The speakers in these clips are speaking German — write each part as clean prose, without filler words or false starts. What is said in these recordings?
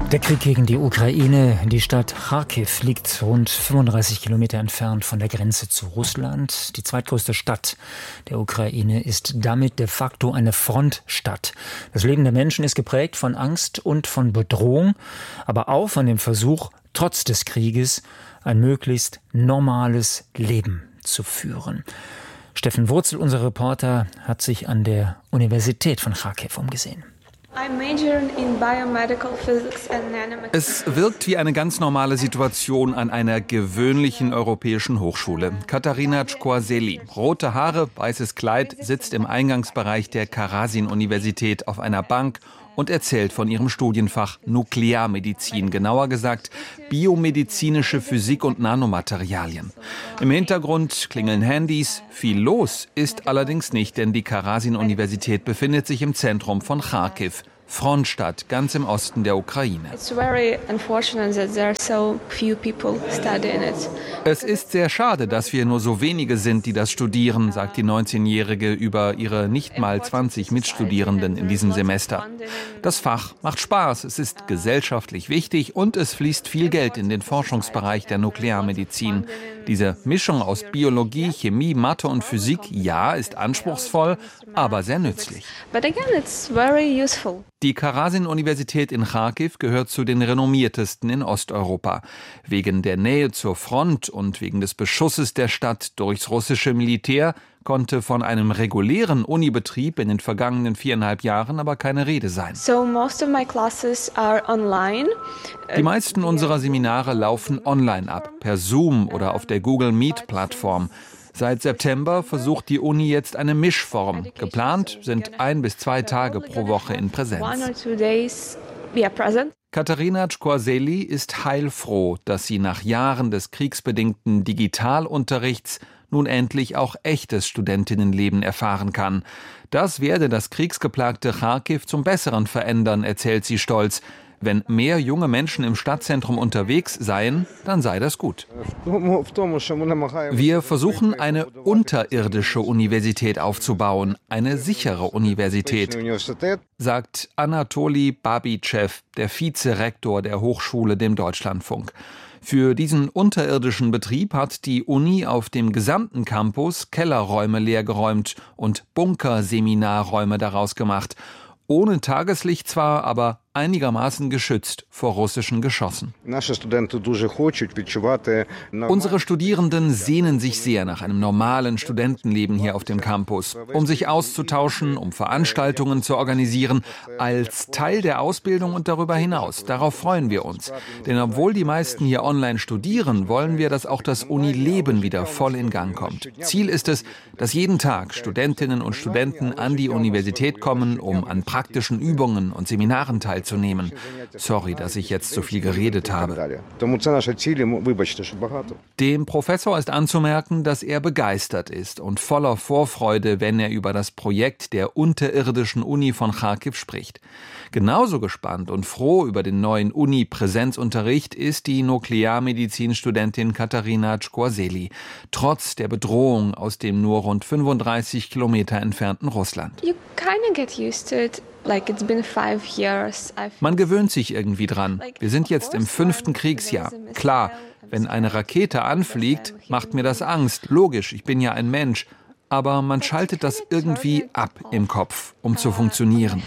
Der Krieg gegen die Ukraine. Die Stadt Charkiw liegt rund 35 Kilometer entfernt von der Grenze zu Russland. Die zweitgrößte Stadt der Ukraine ist damit de facto eine Frontstadt. Das Leben der Menschen ist geprägt von Angst und von Bedrohung, aber auch von dem Versuch, trotz des Krieges ein möglichst normales Leben zu führen. Steffen Wurzel, unser Reporter, hat sich an der Universität von Charkiw umgesehen. Es wirkt wie eine ganz normale Situation an einer gewöhnlichen europäischen Hochschule. Katarina Czkorzeli, rote Haare, weißes Kleid, sitzt im Eingangsbereich der Karasin-Universität auf einer Bank und erzählt von ihrem Studienfach Nuklearmedizin, genauer gesagt biomedizinische Physik und Nanomaterialien. Im Hintergrund klingeln Handys. Viel los ist allerdings nicht, denn die Karasin-Universität befindet sich im Zentrum von Charkiw, Frontstadt ganz im Osten der Ukraine. Es ist sehr schade, dass wir nur so wenige sind, die das studieren, sagt die 19-Jährige über ihre nicht mal 20 Mitstudierenden in diesem Semester. Das Fach macht Spaß, es ist gesellschaftlich wichtig und es fließt viel Geld in den Forschungsbereich der Nuklearmedizin. Diese Mischung aus Biologie, Chemie, Mathe und Physik, ja, ist anspruchsvoll, aber sehr nützlich. Die Karasin-Universität in Charkiw gehört zu den renommiertesten in Osteuropa. Wegen der Nähe zur Front und wegen des Beschusses der Stadt durchs russische Militär konnte von einem regulären Unibetrieb in den vergangenen 4,5 Jahren aber keine Rede sein. Die meisten unserer Seminare laufen online ab, per Zoom oder auf der Google Meet-Plattform. Seit September versucht die Uni jetzt eine Mischform. Geplant sind 1 bis 2 Tage pro Woche in Präsenz. Katarina Czkorzeli ist heilfroh, dass sie nach Jahren des kriegsbedingten Digitalunterrichts nun endlich auch echtes Studentinnenleben erfahren kann. Das werde das kriegsgeplagte Charkiw zum Besseren verändern, erzählt sie stolz. Wenn mehr junge Menschen im Stadtzentrum unterwegs seien, dann sei das gut. Wir versuchen, eine unterirdische Universität aufzubauen, eine sichere Universität, sagt Anatoli Babitschew, der Vizerektor der Hochschule, dem Deutschlandfunk. Für diesen unterirdischen Betrieb hat die Uni auf dem gesamten Campus Kellerräume leergeräumt und Bunkerseminarräume daraus gemacht. Ohne Tageslicht zwar, aber einigermaßen geschützt vor russischen Geschossen. Unsere Studierenden sehnen sich sehr nach einem normalen Studentenleben hier auf dem Campus, um sich auszutauschen, um Veranstaltungen zu organisieren, als Teil der Ausbildung und darüber hinaus. Darauf freuen wir uns. Denn obwohl die meisten hier online studieren, wollen wir, dass auch das Unileben wieder voll in Gang kommt. Ziel ist es, dass jeden Tag Studentinnen und Studenten an die Universität kommen, um an praktischen Übungen und Seminaren teilzunehmen. Sorry, dass ich jetzt so viel geredet habe. Dem Professor ist anzumerken, dass er begeistert ist und voller Vorfreude, wenn er über das Projekt der unterirdischen Uni von Charkiw spricht. Genauso gespannt und froh über den neuen Uni-Präsenzunterricht ist die Nuklearmedizinstudentin Katarina Czkorzeli, trotz der Bedrohung aus dem nur rund 35 Kilometer entfernten Russland. Man gewöhnt sich irgendwie dran. Wir sind jetzt im 5. Kriegsjahr. Klar, wenn eine Rakete anfliegt, macht mir das Angst. Logisch, ich bin ja ein Mensch. Aber man schaltet das irgendwie ab im Kopf, um zu funktionieren.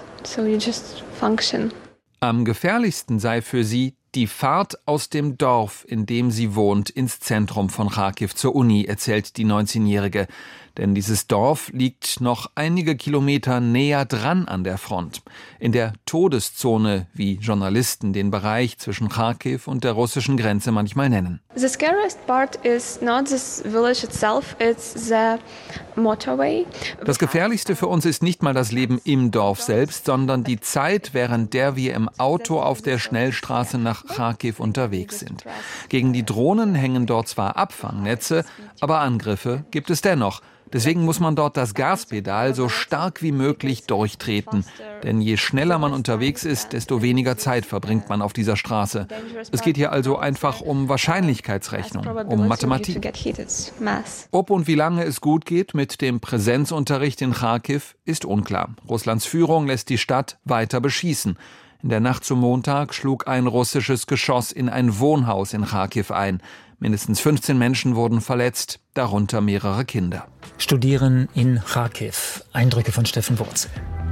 Am gefährlichsten sei für sie die Fahrt aus dem Dorf, in dem sie wohnt, ins Zentrum von Charkiw zur Uni, erzählt die 19-Jährige. Denn dieses Dorf liegt noch einige Kilometer näher dran an der Front. In der Todeszone, wie Journalisten den Bereich zwischen Charkiw und der russischen Grenze manchmal nennen. The scariest part is not this village itself, it's the motorway. Das Gefährlichste für uns ist nicht mal das Leben im Dorf selbst, sondern die Zeit, während der wir im Auto auf der Schnellstraße nach Charkiw unterwegs sind. Gegen die Drohnen hängen dort zwar Abfangnetze, aber Angriffe gibt es dennoch. Deswegen muss man dort das Gaspedal so stark wie möglich durchtreten. Denn je schneller man unterwegs ist, desto weniger Zeit verbringt man auf dieser Straße. Es geht hier also einfach um Wahrscheinlichkeitsrechnung, um Mathematik. Ob und wie lange es gut geht mit dem Präsenzunterricht in Charkiw, ist unklar. Russlands Führung lässt die Stadt weiter beschießen. In der Nacht zum Montag schlug ein russisches Geschoss in ein Wohnhaus in Charkiw ein. Mindestens 15 Menschen wurden verletzt, darunter mehrere Kinder. Studieren in Charkiw. Eindrücke von Steffen Wurzel.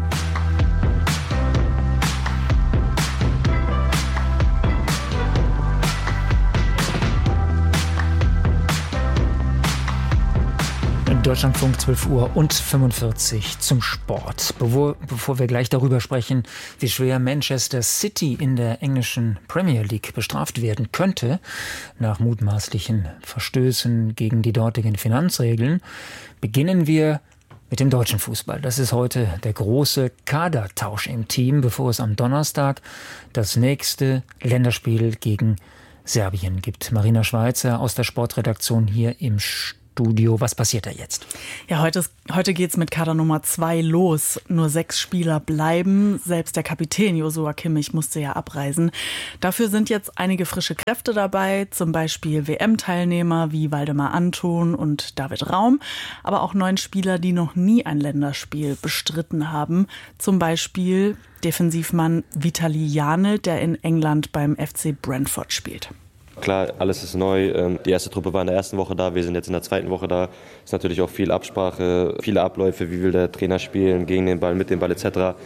Deutschlandfunk 12:45 Uhr zum Sport. Bevor wir gleich darüber sprechen, wie schwer Manchester City in der englischen Premier League bestraft werden könnte, nach mutmaßlichen Verstößen gegen die dortigen Finanzregeln, beginnen wir mit dem deutschen Fußball. Das ist heute der große Kadertausch im Team, bevor es am Donnerstag das nächste Länderspiel gegen Serbien gibt. Marina Schweizer aus der Sportredaktion hier im Studio. Was passiert da jetzt? Ja, heute geht's mit Kader Nummer 2 los. Nur 6 Spieler bleiben. Selbst der Kapitän Joshua Kimmich musste ja abreisen. Dafür sind jetzt einige frische Kräfte dabei, zum Beispiel WM-Teilnehmer wie Waldemar Anton und David Raum, aber auch 9 Spieler, die noch nie ein Länderspiel bestritten haben. Zum Beispiel Defensivmann Vitali Janel, der in England beim FC Brentford spielt. Klar, alles ist neu. Die erste Truppe war in der ersten Woche da, wir sind jetzt in der zweiten Woche da. Es ist natürlich auch viel Absprache, viele Abläufe, wie will der Trainer spielen, gegen den Ball, mit dem Ball etc.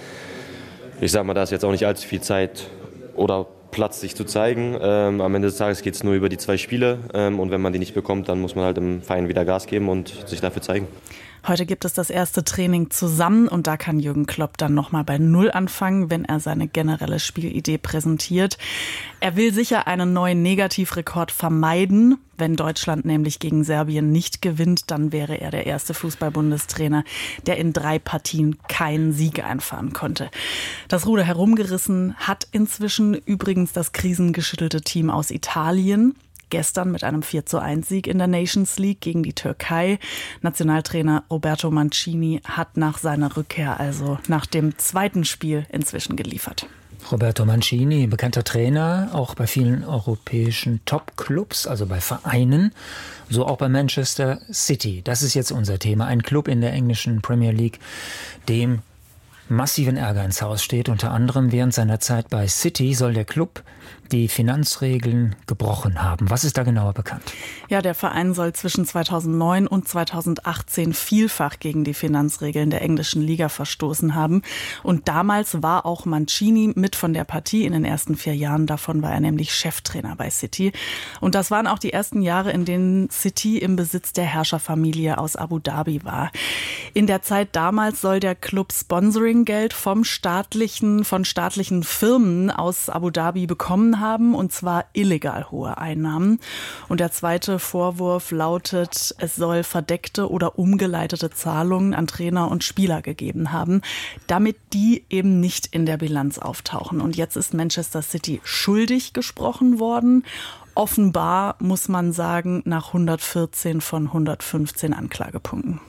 Ich sag mal, da ist jetzt auch nicht allzu viel Zeit oder Platz, sich zu zeigen. Am Ende des Tages geht es nur über die 2 Spiele und wenn man die nicht bekommt, dann muss man halt im Verein wieder Gas geben und sich dafür zeigen. Heute gibt es das erste Training zusammen und da kann Jürgen Klopp dann nochmal bei Null anfangen, wenn er seine generelle Spielidee präsentiert. Er will sicher einen neuen Negativrekord vermeiden. Wenn Deutschland nämlich gegen Serbien nicht gewinnt, dann wäre er der erste Fußball-Bundestrainer, der in 3 Partien keinen Sieg einfahren konnte. Das Ruder herumgerissen hat inzwischen übrigens das krisengeschüttelte Team aus Italien. Gestern mit einem 4:1-Sieg in der Nations League gegen die Türkei. Nationaltrainer Roberto Mancini hat nach seiner Rückkehr, also nach dem zweiten Spiel, inzwischen geliefert. Roberto Mancini, bekannter Trainer, auch bei vielen europäischen Top-Clubs, also bei Vereinen, so auch bei Manchester City. Das ist jetzt unser Thema. Ein Club in der englischen Premier League, dem massiven Ärger ins Haus steht. Unter anderem während seiner Zeit bei City soll der Club die Finanzregeln gebrochen haben. Was ist da genauer bekannt? Ja, der Verein soll zwischen 2009 und 2018 vielfach gegen die Finanzregeln der englischen Liga verstoßen haben. Und damals war auch Mancini mit von der Partie in den ersten 4 Jahren. Davon war er nämlich Cheftrainer bei City. Und das waren auch die ersten Jahre, in denen City im Besitz der Herrscherfamilie aus Abu Dhabi war. In der Zeit damals soll der Club Sponsoringgeld von staatlichen Firmen aus Abu Dhabi bekommen haben, und zwar illegal hohe Einnahmen. Und der zweite Vorwurf lautet, es soll verdeckte oder umgeleitete Zahlungen an Trainer und Spieler gegeben haben, damit die eben nicht in der Bilanz auftauchen. Und jetzt ist Manchester City schuldig gesprochen worden. Offenbar, muss man sagen, nach 114 von 115 Anklagepunkten.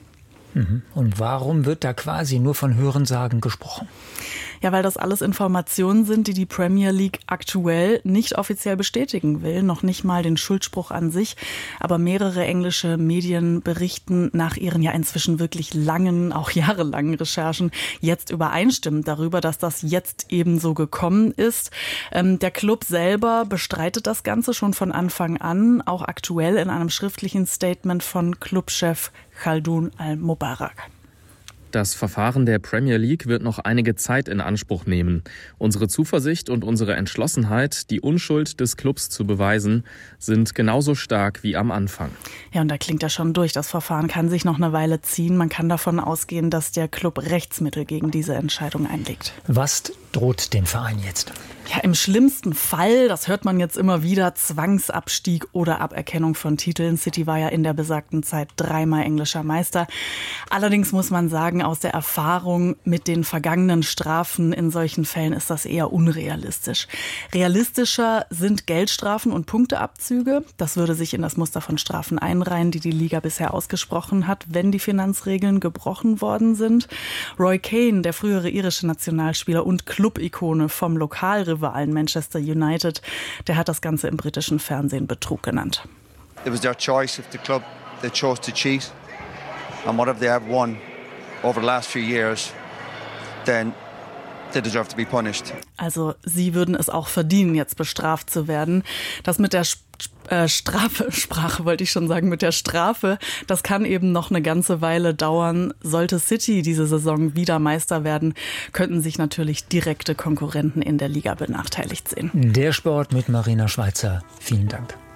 Und warum wird da quasi nur von Hörensagen gesprochen? Ja, weil das alles Informationen sind, die die Premier League aktuell nicht offiziell bestätigen will. Noch nicht mal den Schuldspruch an sich. Aber mehrere englische Medien berichten nach ihren ja inzwischen wirklich langen, auch jahrelangen Recherchen jetzt übereinstimmend darüber, dass das jetzt eben so gekommen ist. Der Club selber bestreitet das Ganze schon von Anfang an, auch aktuell in einem schriftlichen Statement von Clubchef Khaldoun Al-Mubarak. Das Verfahren der Premier League wird noch einige Zeit in Anspruch nehmen. Unsere Zuversicht und unsere Entschlossenheit, die Unschuld des Clubs zu beweisen, sind genauso stark wie am Anfang. Ja, und da klingt ja schon durch. Das Verfahren kann sich noch eine Weile ziehen. Man kann davon ausgehen, dass der Club Rechtsmittel gegen diese Entscheidung einlegt. Was droht dem Verein jetzt? Ja, im schlimmsten Fall, das hört man jetzt immer wieder, Zwangsabstieg oder Aberkennung von Titeln. City war ja in der besagten Zeit 3-mal englischer Meister. Allerdings muss man sagen, aus der Erfahrung mit den vergangenen Strafen in solchen Fällen ist das eher unrealistisch. Realistischer sind Geldstrafen und Punkteabzüge. Das würde sich in das Muster von Strafen einreihen, die die Liga bisher ausgesprochen hat, wenn die Finanzregeln gebrochen worden sind. Roy Keane, der frühere irische Nationalspieler und Club-Ikone vom Lokalrivalen Manchester United, der hat das Ganze im britischen Fernsehen Betrug genannt. It was their choice. If the club they chose to cheat and whatever they have won over the last few years, then they deserve to be punished. Also sie würden es auch verdienen, jetzt bestraft zu werden. Das mit der mit der Strafe, das kann eben noch eine ganze Weile dauern. Sollte City diese Saison wieder Meister werden, könnten sich natürlich direkte Konkurrenten in der Liga benachteiligt sehen. Der Sport mit Marina Schweizer. Vielen Dank.